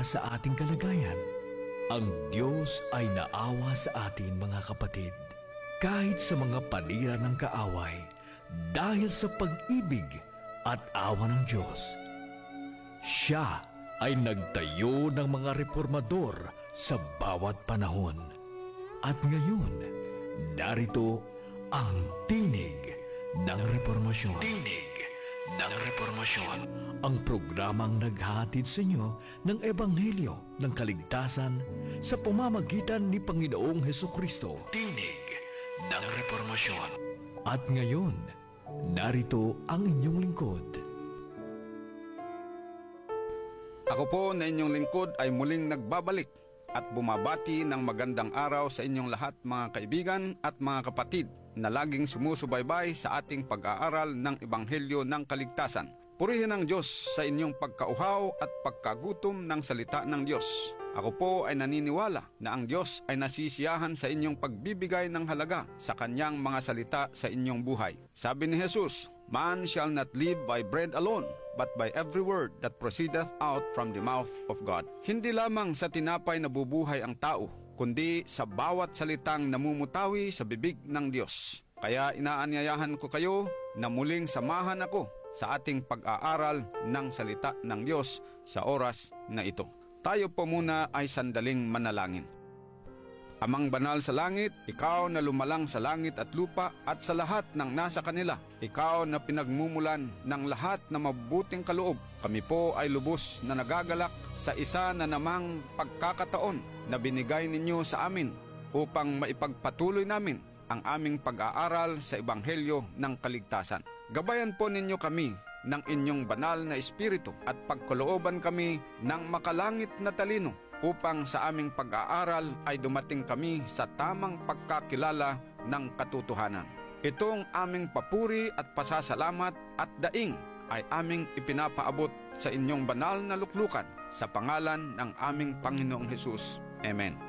naawa sa ating kalagayan. Ang Diyos ay naawa sa atin, mga kapatid, kahit sa mga panira ng kaaway, dahil sa pag-ibig at awa ng Diyos. Siya ay nagtayo ng mga reformador sa bawat panahon. At ngayon, narito ang tinig ng reformasyon. Tinig ng reformasyon. Ang programang naghahatid sa inyo ng Ebanghelyo ng Kaligtasan sa pamamagitan ni Panginoong Hesukristo. Tinig ng reformasyon. At ngayon, narito ang inyong lingkod. Ako po na inyong lingkod ay muling nagbabalik at bumabati ng magandang araw sa inyong lahat, mga kaibigan at mga kapatid na laging sumusubaybay sa ating pag-aaral ng Ebanghelyo ng Kaligtasan. Purihin ang Diyos sa inyong pagkauhaw at pagkagutom ng salita ng Diyos. Ako po ay naniniwala na ang Diyos ay nasisiyahan sa inyong pagbibigay ng halaga sa kanyang mga salita sa inyong buhay. Sabi ni Jesus, "Man shall not live by bread alone, but by every word that proceedeth out from the mouth of God." Hindi lamang sa tinapay nabubuhay ang tao, kundi sa bawat salitang namumutawi sa bibig ng Diyos. Kaya inaanyayahan ko kayo na muling samahan ako sa ating pag-aaral ng salita ng Diyos sa oras na ito. Tayo po muna ay sandaling manalangin. Amang banal sa langit, ikaw na lumalang sa langit at lupa at sa lahat ng nasa kanila, ikaw na pinagmumulan ng lahat na mabubuting kaloob, kami po ay lubos na nagagalak sa isa na namang pagkakataon na binigay ninyo sa amin upang maipagpatuloy namin ang aming pag-aaral sa Ebanghelyo ng Kaligtasan. Gabayan po ninyo kami ng inyong banal na espiritu at pagkalooban kami ng makalangit na talino upang sa aming pag-aaral ay dumating kami sa tamang pagkakilala ng katotohanan. Itong aming papuri at pasasalamat at daing ay aming ipinapaabot sa inyong banal na luklukan sa pangalan ng aming Panginoong Hesus. Amen.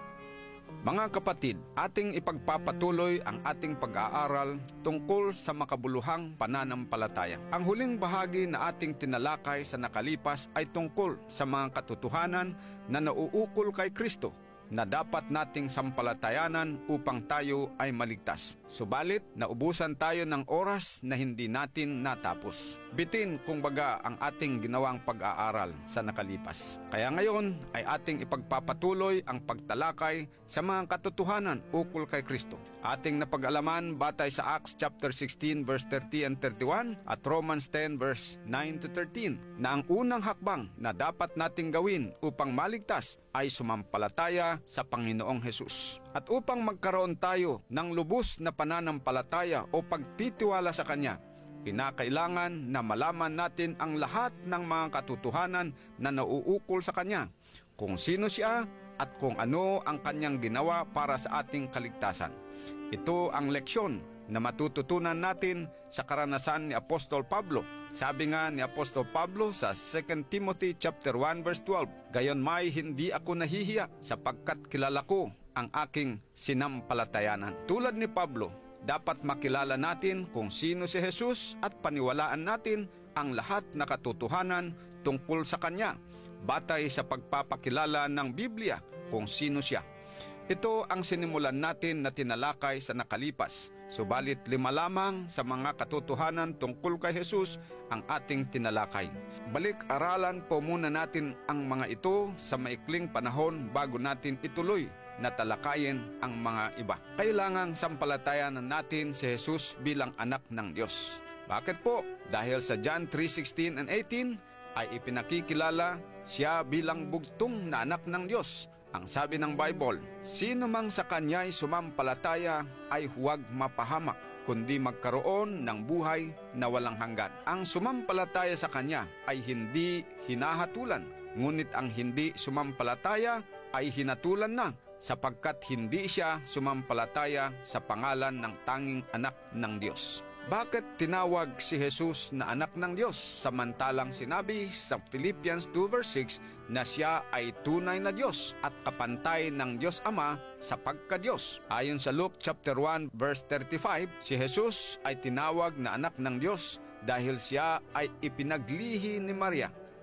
Mga kapatid, ating ipagpapatuloy ang ating pag-aaral tungkol sa makabuluhang pananampalataya. Ang huling bahagi na ating tinalakay sa nakalipas ay tungkol sa mga katotohanan na nauukol kay Kristo na dapat nating sampalatayanan upang tayo ay maligtas. Subalit, naubusan tayo ng oras na hindi natin natapos. Bitin kumbaga ang ating ginawang pag-aaral sa nakalipas. Kaya ngayon ay ating ipagpapatuloy ang pagtalakay sa mga katotohanan ukol kay Kristo. Ating napag-alaman batay sa Acts chapter 16 verse 30 and 31 at Romans 10 verse 9 to 13 na ang unang hakbang na dapat nating gawin upang maligtas ay sumampalataya sa Panginoong Hesus. At upang magkaroon tayo ng lubos na pananampalataya o pagtitiwala sa Kanya, kinakailangan na malaman natin ang lahat ng mga katotohanan na nauukol sa Kanya, kung sino siya at kung ano ang Kanyang ginawa para sa ating kaligtasan. Ito ang leksyon na matututunan natin sa karanasan ni Apostol Pablo. Sabi nga ni Apostol Pablo sa 2 Timothy chapter 1 verse 12, "Gayon may hindi ako nahihiya sapagkat kilala ko ang aking sinampalatayanan." Tulad ni Pablo, dapat makilala natin kung sino si Jesus at paniwalaan natin ang lahat na katotohanan tungkol sa Kanya, batay sa pagpapakilala ng Biblia kung sino siya. Ito ang sinimulan natin na tinalakay sa nakalipas. Subalit 5 lamang sa mga katotohanan tungkol kay Jesus ang ating tinalakay. Balik-aralan po muna natin ang mga ito sa maikling panahon bago natin ituloy na talakayin ang mga iba. Kailangang sampalatayanan natin si Jesus bilang anak ng Diyos. Bakit po? Dahil sa John 3:16 and 18 ay ipinakikilala siya bilang bugtong na anak ng Diyos. Ang sabi ng Bible, "Sino mang sa Kanya'y sumampalataya ay huwag mapahamak, kundi magkaroon ng buhay na walang hanggan." Ang sumampalataya sa Kanya ay hindi hinahatulan, ngunit ang hindi sumampalataya ay hinatulan na, sapagkat hindi siya sumampalataya sa pangalan ng tanging anak ng Diyos. Bakit tinawag si Jesus na anak ng Diyos samantalang sinabi sa Philippians 2 verse 6 na siya ay tunay na Diyos at kapantay ng Diyos Ama sa pagka-Diyos? Ayon sa Luke chapter 1 verse 35, si Jesus ay tinawag na anak ng Diyos dahil siya ay ipinaglihi ni Maria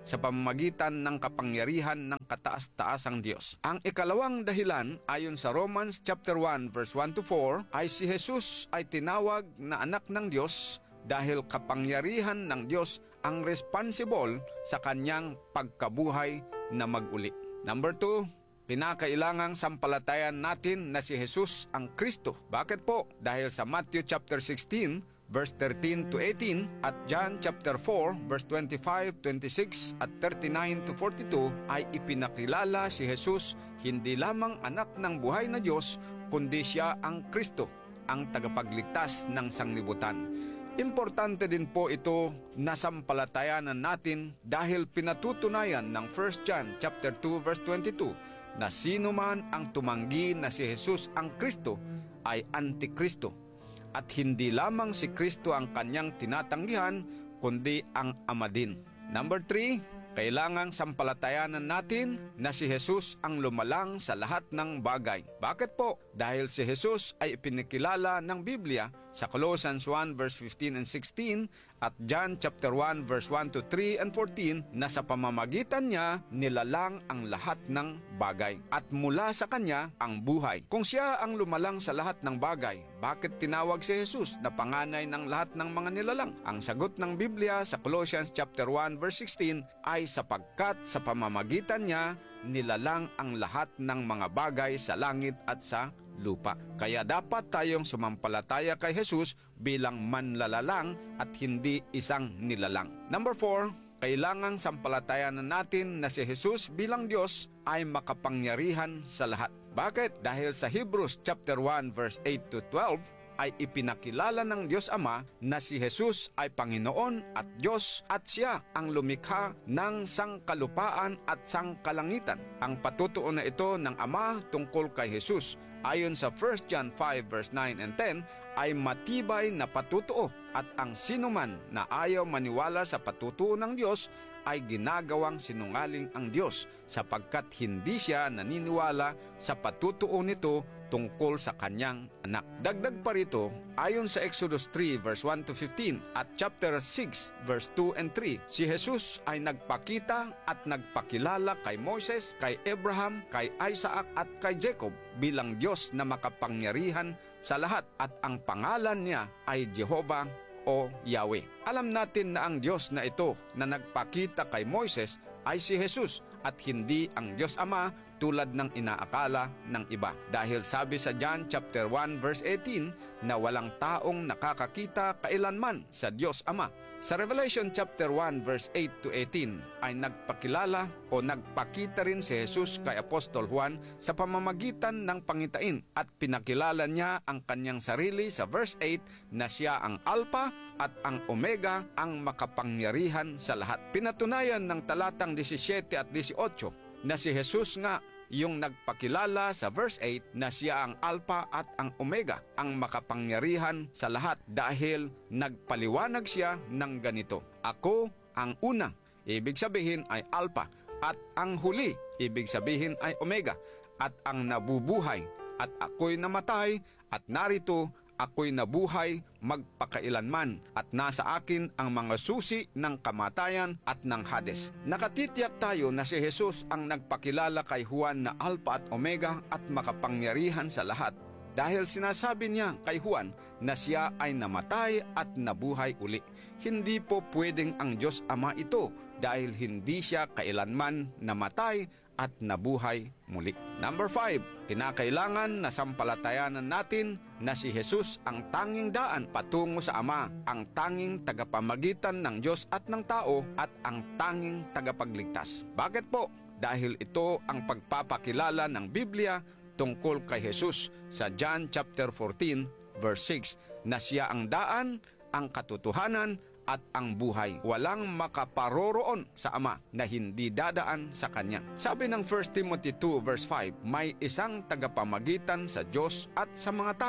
sa pamamagitan ng kapangyarihan ng kataas-taasang Diyos. Ang ikalawang dahilan ayon sa Romans chapter 1 verse 1 to 4 ay si Jesus ay tinawag na anak ng Diyos dahil kapangyarihan ng Diyos ang responsible sa kanyang pagkabuhay na mag-uli. Number 2, pinakailangang sampalatayan natin na si Jesus ang Kristo. Bakit po? Dahil sa Matthew chapter 16 verse 13 to 18 at John chapter 4 verse 25, 26 at 39 to 42 ay ipinakilala si Jesus hindi lamang anak ng buhay na Diyos kundi siya ang Kristo, ang tagapagligtas ng sanglibutan. Importante din po ito na sampalatayanan natin dahil pinatutunayan ng 1 John chapter 2 verse 22 na sino man ang tumanggi na si Jesus ang Kristo ay Antikristo. At hindi lamang si Kristo ang kanyang tinatanggihan, kundi ang Ama din. Number 3, kailangang sampalatayanan natin na si Jesus ang lumalang sa lahat ng bagay. Bakit po? Dahil si Jesus ay ipinakilala ng Biblia sa Colossians 1 verse 15 and 16 at John chapter 1 verse 1 to 3 and 14 na sa pamamagitan niya nilalang ang lahat ng bagay at mula sa kanya ang buhay. Kung siya ang lumalang sa lahat ng bagay, bakit tinawag si Jesus na panganay ng lahat ng mga nilalang? Ang sagot ng Biblia sa Colossians chapter 1 verse 16 ay sapagkat sa pamamagitan niya nilalang ang lahat ng mga bagay sa langit at sa lupa. Kaya dapat tayong sumampalataya kay Jesus bilang manlalalang at hindi isang nilalang. Number 4, kailangang sampalatayanan natin na si Jesus bilang Diyos ay makapangyarihan sa lahat. Bakit? Dahil sa Hebrews chapter 1 verse 8 to 12 ay ipinakilala ng Diyos Ama na si Jesus ay Panginoon at Diyos at siya ang lumikha ng sangkalupaan at sangkalangitan. Ang patutuon na ito ng Ama tungkol kay Jesus ayon sa 1 John 5 verse 9 and 10 ay matibay na patutuo at ang sinuman na ayaw maniwala sa patutuo ng Diyos ay ginagawang sinungaling ang Diyos sapagkat hindi siya naniniwala sa patutuo nito tungkol sa kanyang anak. Dagdag pa rito, ayon sa Exodus 3 verse 1 to 15 at chapter 6 verse 2 and 3, si Jesus ay nagpakita at nagpakilala kay Moses, kay Abraham, kay Isaac at kay Jacob bilang Diyos na makapangyarihan sa lahat at ang pangalan niya ay Jehovah o Yahweh. Alam natin na ang Diyos na ito na nagpakita kay Moises ay si Jesus at hindi ang Diyos Ama tulad ng inaakala ng iba. Dahil sabi sa John chapter 1 verse 18 na walang taong nakakakita kailanman sa Diyos Ama. Sa Revelation chapter 1 verse 8 to 18 ay nagpakilala o nagpakita rin si Jesus kay Apostol Juan sa pamamagitan ng pangitain at pinakilala niya ang kanyang sarili sa verse 8 na siya ang Alpha at ang Omega, ang makapangyarihan sa lahat. Pinatunayan ng talatang 17 at 18 na si Jesus nga yung nagpakilala sa verse 8 na siya ang Alpha at ang Omega, ang makapangyarihan sa lahat dahil nagpaliwanag siya ng ganito. Ako ang una, ibig sabihin ay Alpha, at ang huli, ibig sabihin ay Omega, at ang nabubuhay, at ako'y namatay, at narito ako'y nabuhay magpakailanman at nasa akin ang mga susi ng kamatayan at ng Hades. Nakatitiyak tayo na si Jesus ang nagpakilala kay Juan na Alpha at Omega at makapangyarihan sa lahat dahil sinasabi niya kay Juan na siya ay namatay at nabuhay uli. Hindi po pwedeng ang Diyos Ama ito dahil hindi siya kailanman namatay at nabuhay muli. Number 5, kinakailangan na sampalatayanan natin na si Jesus ang tanging daan patungo sa Ama, ang tanging tagapamagitan ng Diyos at ng tao at ang tanging tagapagligtas. Bakit po? Dahil ito ang pagpapakilala ng Biblia tungkol kay Jesus sa John chapter 14 verse 6 na siya ang daan, ang katotohanan at ang buhay. Walang makaparoroon sa Ama na hindi dadaan sa Kanya. Sabi ng 1 Timothy 2 verse 5, may isang tagapamagitan sa Diyos at sa mga tao,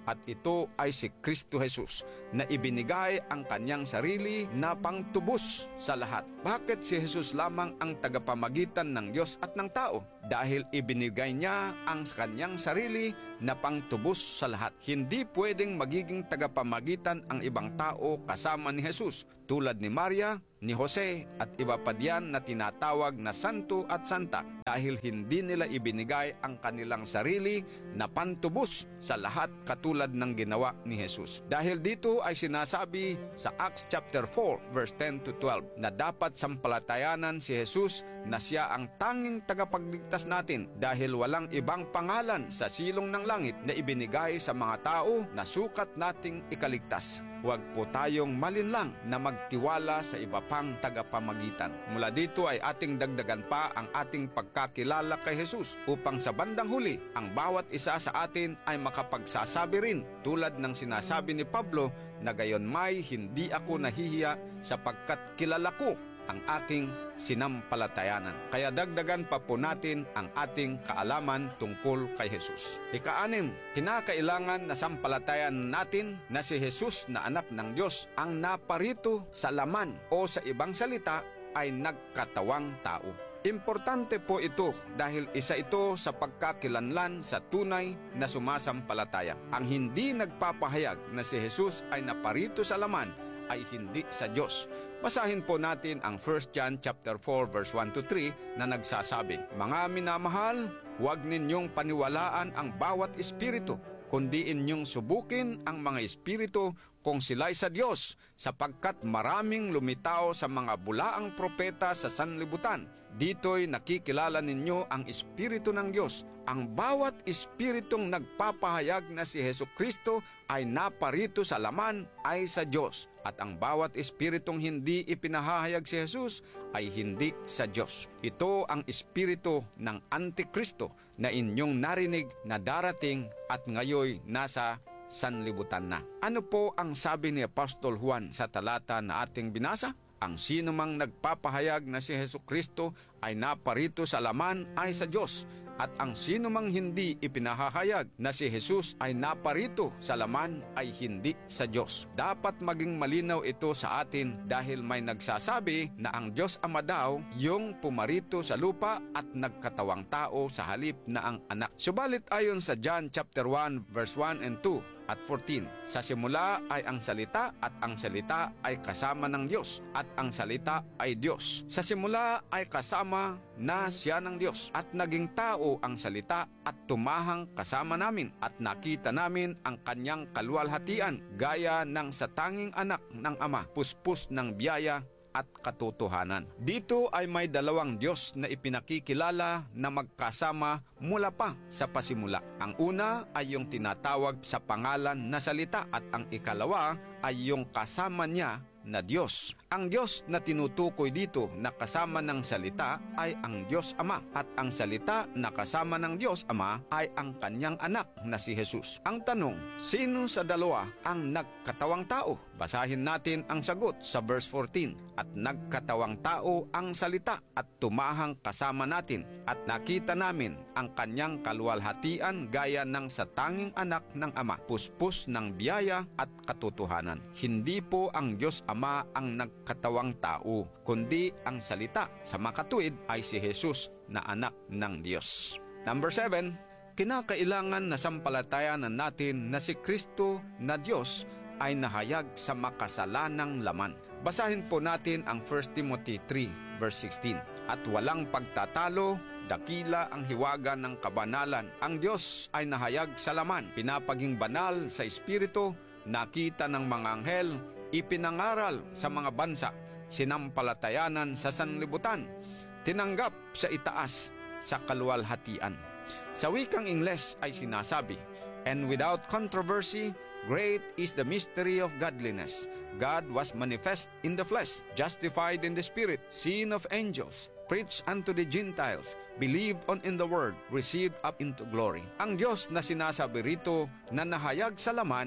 at ito ay si Kristo Jesus na ibinigay ang kanyang sarili na pangtubos sa lahat. Bakit si Jesus lamang ang tagapamagitan ng Diyos at ng tao? Dahil ibinigay niya ang kanyang sarili na pangtubos sa lahat. Hindi pwedeng magiging tagapamagitan ang ibang tao kasama ni Jesus, tulad ni Maria, ni Jose at iba pa diyan na tinatawag na santo at santa, dahil hindi nila ibinigay ang kanilang sarili na pantubos sa lahat katulad ng ginawa ni Jesus. Dahil dito ay sinasabi sa Acts chapter 4 verse 10 to 12 na dapat sampalatayanan si Jesus na siya ang tanging tagapagligtas natin, dahil walang ibang pangalan sa silong ng langit na ibinigay sa mga tao na sukat nating ikaligtas. Huwag po tayong malinlang na magtiwala sa iba pang tagapamagitan. Mula dito ay ating dagdagan pa ang ating pagkakilala kay Jesus upang sa bandang huli, ang bawat isa sa atin ay makapagsasabi rin tulad ng sinasabi ni Pablo na gayon may hindi ako nahihiya sapagkat kilala ko ang aking sinampalatayanan. Kaya dagdagan pa po natin ang ating kaalaman tungkol kay Jesus. Ika-6, kinakailangan na sampalatayan natin na si Jesus na anak ng Diyos ang naparito sa laman o sa ibang salita ay nagkatawang tao. Importante po ito dahil isa ito sa pagkakilanlan sa tunay na sumasampalataya. Ang hindi nagpapahayag na si Jesus ay naparito sa laman ay hindi sa Diyos. Basahin po natin ang 1 John chapter 4 verse 1 to 3 na nagsasabi, "Mga minamahal, huwag ninyong paniwalaan ang bawat espiritu, kundi inyong subukin ang mga espiritu kung sila'y sa Diyos, sapagkat maraming lumitaw sa mga bulaang propeta sa sanlibutan. Dito'y nakikilala ninyo ang Espiritu ng Diyos. Ang bawat espiritong nagpapahayag na si Hesukristo ay naparito sa laman ay sa Diyos, at ang bawat espiritong hindi ipinahahayag si Jesus ay hindi sa Diyos. Ito ang espiritu ng Antikristo na inyong narinig na darating at ngayoy nasa sanlibutan na." Ano po ang sabi ni Apostol Juan sa talata na ating binasa? Ang sinumang nagpapahayag na si Hesukristo ay naparito sa laman ay sa Diyos, at ang sinumang hindi ipinahahayag na si Jesus ay naparito sa laman ay hindi sa Diyos. Dapat maging malinaw ito sa atin dahil may nagsasabi na ang Diyos Ama daw yung pumarito sa lupa at nagkatawang tao sa halip na ang anak. Subalit ayon sa John chapter 1 verse 1 and 2 at 14, sa simula ay ang salita at ang salita ay kasama ng Diyos at ang salita ay Diyos. Sa simula ay kasama na siya ng Diyos at naging tao ang salita at tumahang kasama namin at nakita namin ang kanyang kaluwalhatian gaya ng sa tanging anak ng Ama, puspos ng biyaya at katotohanan. Dito ay may dalawang Diyos na ipinakikilala na magkasama mula pa sa pasimula. Ang una ay yung tinatawag sa pangalan na salita at ang ikalawa ay yung kasama niya na Diyos. Ang Diyos na tinutukoy dito na kasama ng salita ay ang Diyos Ama, at ang salita na kasama ng Diyos Ama ay ang kanyang anak na si Jesus. Ang tanong, sino sa dalawa ang nagkatawang tao? Basahin natin ang sagot sa verse 14. "At nagkatawang tao ang salita at tumahang kasama natin at nakita namin ang kanyang kaluwalhatian gaya ng sa tanging anak ng Ama, puspos ng biyaya at katotohanan." Hindi po ang Diyos Ama ang nagkatawang tao, kundi ang salita. Sa makatuwid ay si Jesus na anak ng Diyos. Number 7, kinakailangan na sampalatayanan natin na si Kristo na Diyos ay nahayag sa makasalanang laman. Basahin po natin ang 1 Timothy 3 verse 16. "At walang pagtatalo, dakila ang hiwaga ng kabanalan. Ang Diyos ay nahayag sa laman, pinapaging banal sa espiritu, nakita ng mga anghel, ipinangaral sa mga bansa, sinampalatayanan sa sanlibutan, tinanggap sa itaas sa kaluwalhatian." Sa wikang Ingles ay sinasabi, "And without controversy, great is the mystery of godliness. God was manifest in the flesh, justified in the spirit, seen of angels, preached unto the Gentiles, believed on in the word, received up into glory." Ang Diyos na sinasabi rito na nahayag sa laman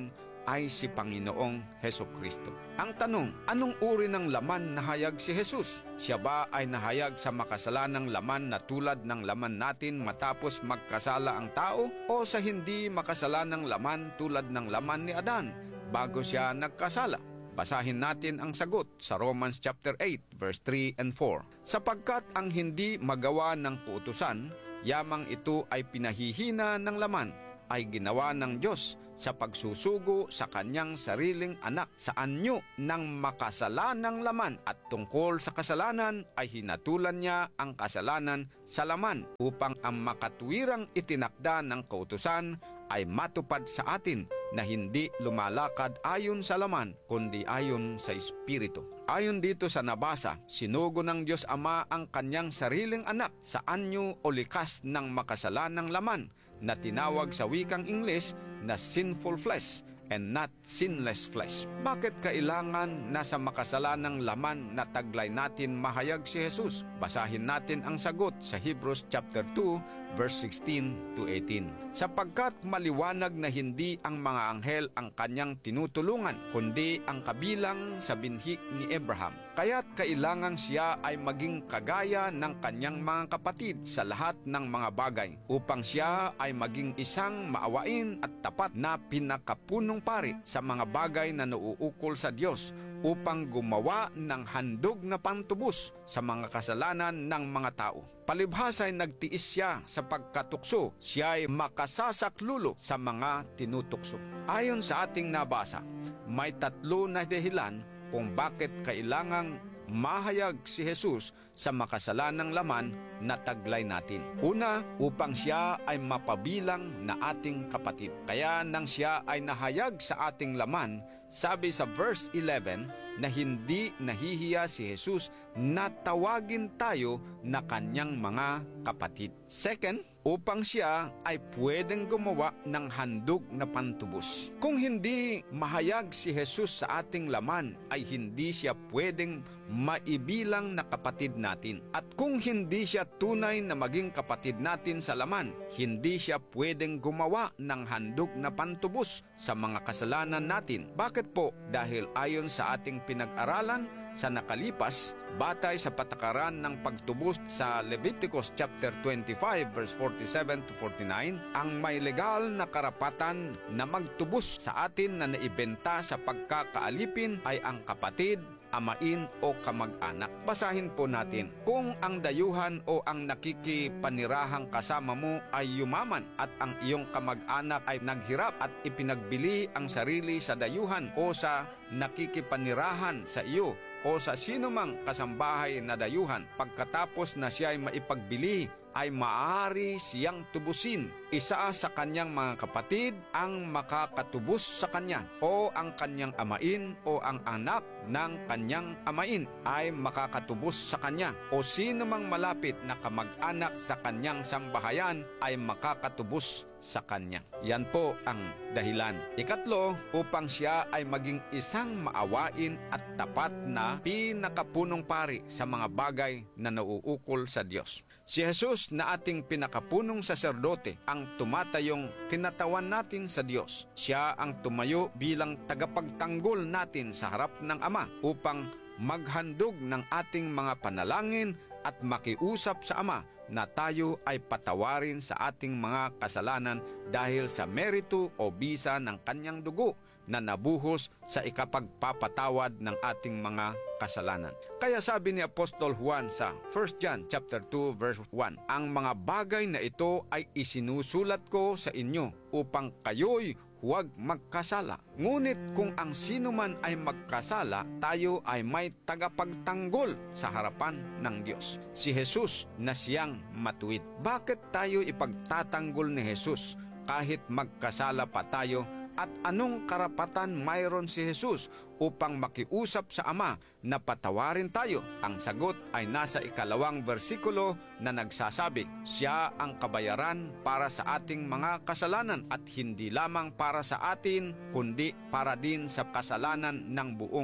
ay si Panginoong Heso Kristo. Ang tanong, anong uri ng laman nahayag si Jesus? Siya ba ay nahayag sa makasalanang laman na tulad ng laman natin matapos magkasala ang tao? O sa hindi makasalanang laman tulad ng laman ni Adan bago siya nagkasala? Basahin natin ang sagot sa Romans chapter 8 verse 3 and 4. Sapagkat ang hindi magawa ng kautusan, yamang ito ay pinahihina ng laman, ay ginawa ng Diyos sa pagsusugo sa kanyang sariling anak sa anyo ng makasalanang laman, at tungkol sa kasalanan ay hinatulan niya ang kasalanan sa laman upang ang makatuwirang itinakda ng kautusan ay matupad sa atin na hindi lumalakad ayon sa laman kundi ayon sa Espiritu. Ayon dito sa nabasa, sinugo ng Diyos Ama ang kanyang sariling anak sa anyo o likas ng makasalanang laman na tinawag sa wikang Ingles na sinful flesh and not sinless flesh. Bakit kailangan na sa makasalanang laman na taglay natin mahayag si Jesus? Basahin natin ang sagot sa Hebrews chapter 2 verse 16 to 18. Sapagkat maliwanag na hindi ang mga anghel ang kanyang tinutulungan, kundi ang kabilang sa binhi ni Abraham. Kaya't kailangan siya ay maging kagaya ng kanyang mga kapatid sa lahat ng mga bagay, upang siya ay maging isang maawain at tapat na pinakapunong pari sa mga bagay na nauukol sa Diyos, upang gumawa ng handog na pantubos sa mga kasalanan ng mga tao. Palibhas ay nagtiis siya sa pagkatukso, siya ay makasasaklulo sa mga tinutukso. Ayon sa ating nabasa, may tatlo na dahilan kung bakit kailangang mahayag si Jesus sa makasalanang laman na taglay natin. Una, upang siya ay mapabilang na ating kapatid. Kaya nang siya ay nahayag sa ating laman, sabi sa verse 11 na hindi nahihiya si Jesus na tawagin tayo na kanyang mga kapatid. Second, upang siya ay pwedeng gumawa ng handog na pantubos. Kung hindi mahayag si Jesus sa ating laman, ay hindi siya pwedeng maibilang na kapatid natin. At kung hindi siya tunay na maging kapatid natin sa laman, hindi siya pwedeng gumawa ng handog na pantubos sa mga kasalanan natin. Bakit po? Dahil ayon sa ating pinag-aralan sa nakalipas, batay sa patakaran ng pagtubos sa Leviticus chapter 25 verse 47 to 49, ang may legal na karapatan na magtubos sa atin na naibenta sa pagkakaalipin ay ang kapatid, amain o kamag-anak. Basahin po natin. Kung ang dayuhan o ang nakikipanirahang kasama mo ay yumaman at ang iyong kamag-anak ay naghirap at ipinagbili ang sarili sa dayuhan o sa nakikipanirahan sa iyo o sa sinumang kasambahay na dayuhan, pagkatapos na siya ay maipagbili, ay maaari siyang tubusin. Isa sa kanyang mga kapatid ang makakatubos sa kanya, o ang kanyang amain o ang anak ng kanyang amain ay makakatubos sa kanya, o sino mang malapit na kamag-anak sa kanyang sambahayan ay makakatubos sa kanya. Yan po ang dahilan. Ikatlo, upang siya ay maging isang maawain at tapat na pinakapunong pari sa mga bagay na nauukol sa Diyos. Si Jesus na ating pinakapunong saserdote ang tumatayong kinatawan natin sa Diyos. Siya ang tumayo bilang tagapagtanggol natin sa harap ng Ama upang maghandog ng ating mga panalangin at makiusap sa Ama na tayo ay patawarin sa ating mga kasalanan dahil sa merito o bisa ng kanyang dugo na nabuhos sa ikapagpapatawad ng ating mga kasalanan. Kaya sabi ni Apostol Juan sa 1 John chapter 2 verse 1, ang mga bagay na ito ay isinusulat ko sa inyo upang kayo'y huwag magkasala. Ngunit kung ang sino man ay magkasala, tayo ay may tagapagtanggol sa harapan ng Diyos, si Jesus na siyang matuwid. Bakit tayo ipagtatanggol ni Jesus kahit magkasala pa tayo? At anong karapatan mayroon si Jesus upang makiusap sa Ama na patawarin tayo? Ang sagot ay nasa 2 versikulo na nagsasabi, siya ang kabayaran para sa ating mga kasalanan at hindi lamang para sa atin, kundi para din sa kasalanan ng buong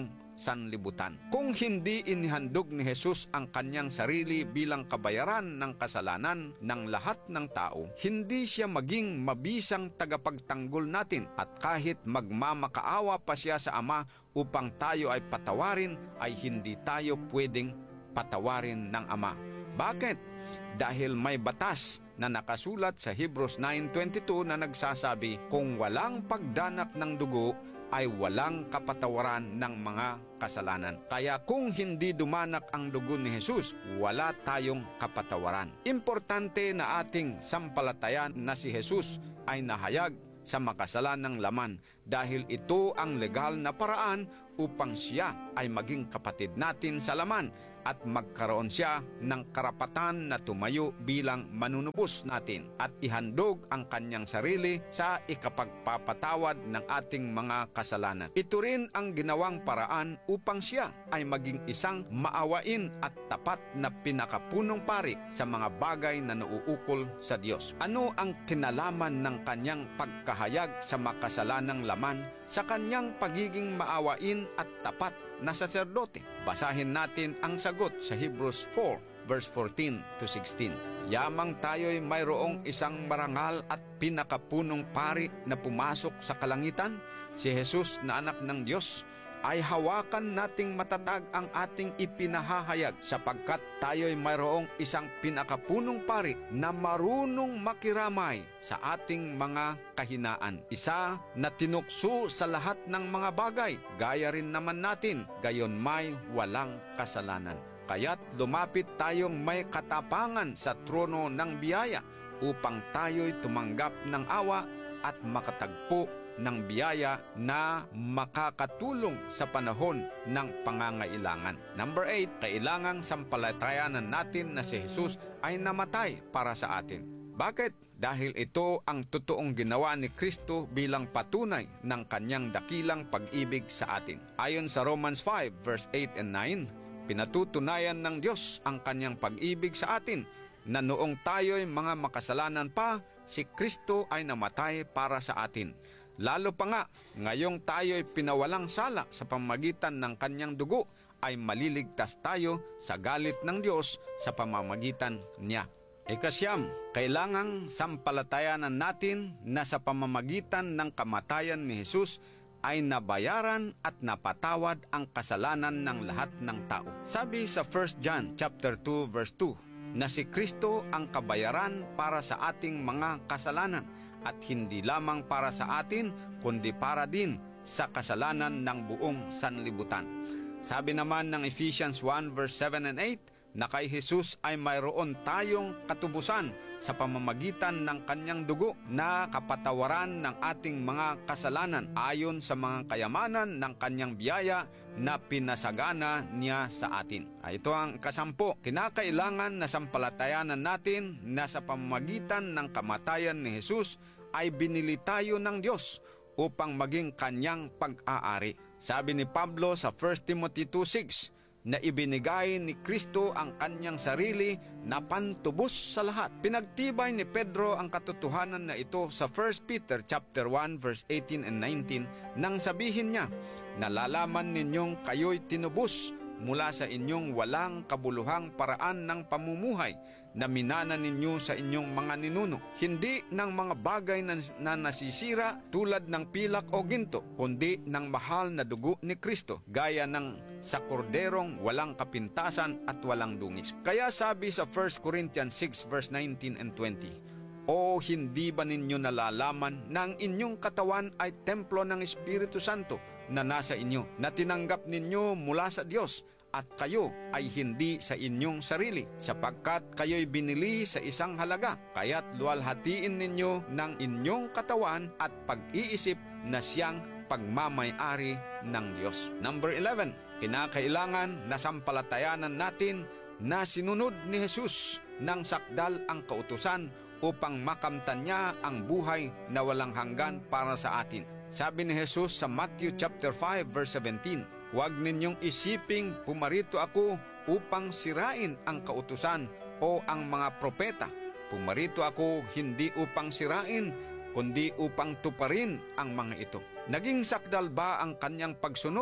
sanlibutan. Kung hindi inihandog ni Jesus ang kanyang sarili bilang kabayaran ng kasalanan ng lahat ng tao, hindi siya maging mabisang tagapagtanggol natin, at kahit magmamakaawa pa siya sa Ama upang tayo ay patawarin, ay hindi tayo pwedeng patawarin ng Ama. Bakit? Dahil may batas na nakasulat sa Hebrews 9:22 na nagsasabi, kung walang pagdanak ng dugo, ay walang kapatawaran ng mga kasalanan. Kaya kung hindi dumanak ang dugo ni Jesus, wala tayong kapatawaran. Importante na ating sampalatayan na si Jesus ay nahayag sa makasalanang laman, dahil ito ang legal na paraan upang siya ay maging kapatid natin sa laman at magkaroon siya ng karapatan na tumayo bilang manunubos natin at ihandog ang kanyang sarili sa ikapagpapatawad ng ating mga kasalanan. Ito rin ang ginawang paraan upang siya ay maging isang maawain at tapat na pinakapunong pari sa mga bagay na nauukol sa Diyos. Ano ang kinalaman ng kanyang pagkahayag sa makasalanang laman sa kanyang pagiging maawain at tapat na saserdote? Basahin natin ang sagot sa Hebrews 4 verse 14 to 16. Yamang tayo'y mayroong isang marangal at pinakapunong pari na pumasok sa kalangitan, si Jesus na anak ng Diyos, ay hawakan nating matatag ang ating ipinahahayag, sapagkat tayo'y mayroong isang pinakapunong pari na marunong makiramay sa ating mga kahinaan. Isa na tinukso sa lahat ng mga bagay, gaya rin naman natin, gayon may walang kasalanan. Kaya't lumapit tayong may katapangan sa trono ng biyaya upang tayo'y tumanggap ng awa at makatagpo ng biyaya na makakatulong sa panahon ng pangangailangan. Number 8, kailangang sampalatayanan natin na si Jesus ay namatay para sa atin. Bakit? Dahil ito ang totoong ginawa ni Kristo bilang patunay ng kanyang dakilang pag-ibig sa atin. Ayon sa Romans 5 verse 8 and 9, pinatutunayan ng Diyos ang kanyang pag-ibig sa atin na noong tayo'y mga makasalanan pa, si Kristo ay namatay para sa atin. Lalo pa nga, ngayong tayo'y pinawalang sala sa pamamagitan ng kanyang dugo, ay maliligtas tayo sa galit ng Diyos sa pamamagitan niya. Ikasyam, kailangang sampalatayanan natin na sa pamamagitan ng kamatayan ni Jesus ay nabayaran at napatawad ang kasalanan ng lahat ng tao. Sabi sa 1 John chapter 2 verse 2 na si Kristo ang kabayaran para sa ating mga kasalanan, at hindi lamang para sa atin kundi para din sa kasalanan ng buong sanlibutan. Sabi naman ng Ephesians 1 verse 7 and 8 na kay Jesus ay mayroon tayong katubusan sa pamamagitan ng kanyang dugo na kapatawaran ng ating mga kasalanan ayon sa mga kayamanan ng kanyang biyaya na pinasagana niya sa atin. Ito ang kasampo. Kinakailangan na sampalatayanan natin na sa pamamagitan ng kamatayan ni Jesus ay binili tayo ng Diyos upang maging kanyang pag-aari. Sabi ni Pablo sa 1 Timothy 2:6 na ibinigay ni Kristo ang kanyang sarili na pantubos sa lahat. Pinagtibay ni Pedro ang katotohanan na ito sa 1 Peter chapter 1 verse 18 and 19 nang sabihin niya, nalalaman ninyong kayo'y tinubos mula sa inyong walang kabuluhang paraan ng pamumuhay na minana ninyo sa inyong mga ninuno, hindi ng mga bagay na nasisira tulad ng pilak o ginto, kundi ng mahal na dugo ni Kristo, gaya ng sa korderong walang kapintasan at walang dungis. Kaya sabi sa 1 Corinthians 6 verse 19 and 20, o hindi ba ninyo nalalaman na ang inyong katawan ay templo ng Espiritu Santo na nasa inyo, na tinanggap ninyo mula sa Diyos, at kayo ay hindi sa inyong sarili, sapagkat kayo'y binili sa isang halaga. Kaya't luwalhatiin ninyo ng inyong katawan at pag-iisip na siyang pagmamay-ari ng Diyos. Number 11, kinakailangan na sampalatayanan natin na sinunod ni Jesus ng sakdal ang kautusan upang makamtan niya ang buhay na walang hanggan para sa atin. Sabi ni Jesus sa Matthew chapter 5 verse 17, huwag ninyong isiping pumarito ako upang sirain ang kautusan o ang mga propeta. Pumarito ako hindi upang sirain, kundi upang tuparin ang mga ito. Naging sakdal ba ang kanyang pagsunod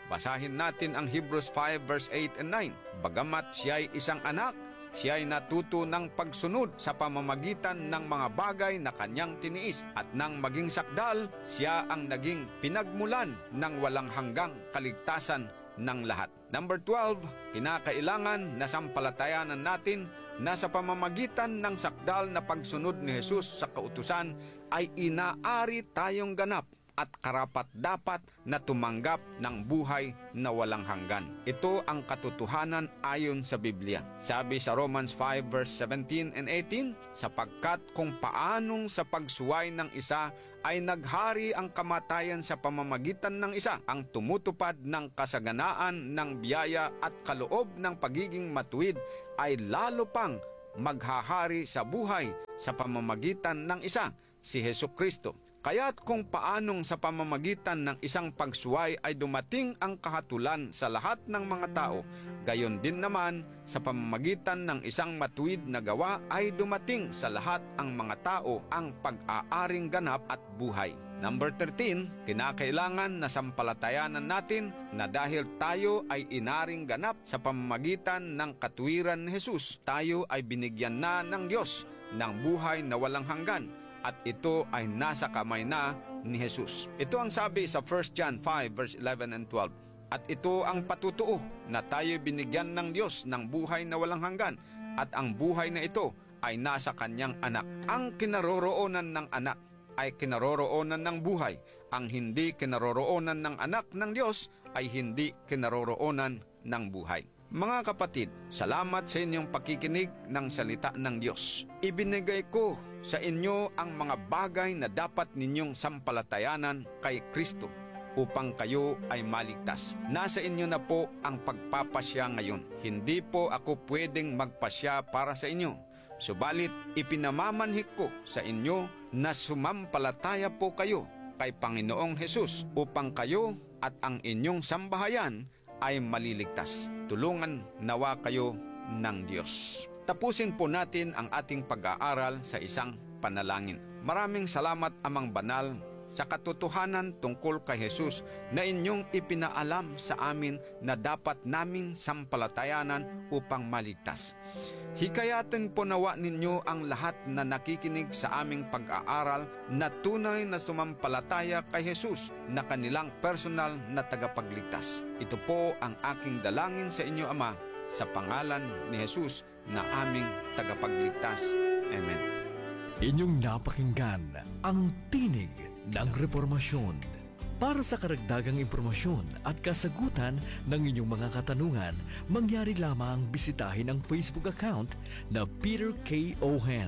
Basahin natin ang Hebrews 5 verse 8 and 9. Bagamat siya'y isang anak, siya'y natuto ng pagsunod sa pamamagitan ng mga bagay na kanyang tiniis, at nang maging sakdal, siya ang naging pinagmulan ng walang hanggang kaligtasan ng lahat. Number 12, kinakailangan na sampalatayanan natin na sa pamamagitan ng sakdal na pagsunod ni Jesus sa kautusan ay inaari tayong ganap at karapat-dapat na tumanggap ng buhay na walang hanggan. Ito ang katotohanan ayon sa Biblia. Sabi sa Romans 5 verse 17 and 18, sapagkat kung paanong sa pagsuway ng isa ay naghari ang kamatayan sa pamamagitan ng isa, ang tumutupad ng kasaganaan ng biyaya at kaloob ng pagiging matuwid ay lalo pang maghahari sa buhay sa pamamagitan ng isa, si Hesukristo. Kaya't kung paanong sa pamamagitan ng isang pagsuway ay dumating ang kahatulan sa lahat ng mga tao, gayon din naman sa pamamagitan ng isang matuwid na gawa ay dumating sa lahat ang mga tao ang pag-aaring ganap at buhay. Number 13, kinakailangan na sampalatayanan natin na dahil tayo ay inaring ganap sa pamamagitan ng katuwiran ni Jesus, tayo ay binigyan na ng Diyos ng buhay na walang hanggan, at ito ay nasa kamay na ni Jesus. Ito ang sabi sa 1 John 5 verse 11 and 12. At ito ang patutuo na tayo binigyan ng Diyos ng buhay na walang hanggan, at ang buhay na ito ay nasa kanyang anak. Ang kinaroroonan ng anak ay kinaroroonan ng buhay. Ang hindi kinaroroonan ng anak ng Diyos ay hindi kinaroroonan ng buhay. Mga kapatid, salamat sa inyong pakikinig ng salita ng Diyos. Ibinigay ko sa inyo ang mga bagay na dapat ninyong sampalatayanan kay Kristo upang kayo ay maligtas. Nasa inyo na po ang pagpapasya ngayon. Hindi po ako pwedeng magpasya para sa inyo. Subalit ipinamamanhik ko sa inyo na sumampalataya po kayo kay Panginoong Hesus upang kayo at ang inyong sambahayan ay maliligtas. Tulungan nawa kayo ng Diyos. Tapusin po natin ang ating pag-aaral sa isang panalangin. Maraming salamat, Amang Banal, sa katotohanan tungkol kay Jesus na inyong ipinaalam sa amin na dapat naming sampalatayanan upang maligtas. Hikayatin po nawa ninyo ang lahat na nakikinig sa aming pag-aaral na tunay na sumampalataya kay Jesus na kanilang personal na tagapagligtas. Ito po ang aking dalangin sa inyo, Ama, sa pangalan ni Jesus na aming tagapagligtas. Amen. Inyong napakinggan ang Tinig ng Reformasyon. Para sa karagdagang impormasyon at kasagutan ng inyong mga katanungan, mangyari lamang bisitahin ang Facebook account na Peter K. Ohen,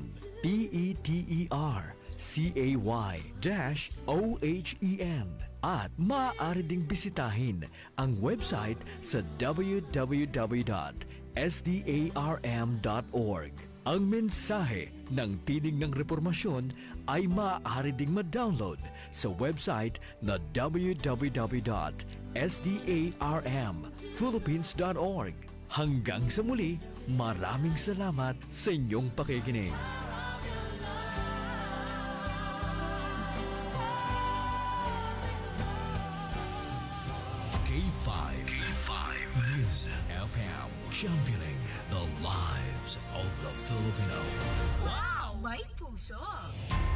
PETERCAY-OHEN, at maaari ding bisitahin ang website sa www.sdarm.org. Ang mensahe ng Tinig ng Reformasyon ay maaari ding ma-download sa website na www.sdarmphilippines.org. Hanggang sa muli, maraming salamat sa inyong pakikinig. K5 News FM, championing the lives of the Filipino. Wow! May puso!